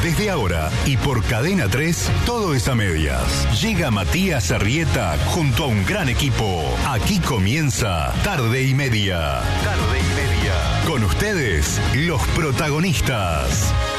Desde ahora y por Cadena 3, todo es a medias. Llega Matías Arrieta junto a un gran equipo. Aquí comienza Tarde y Media. Tarde y Media. Con ustedes, los protagonistas.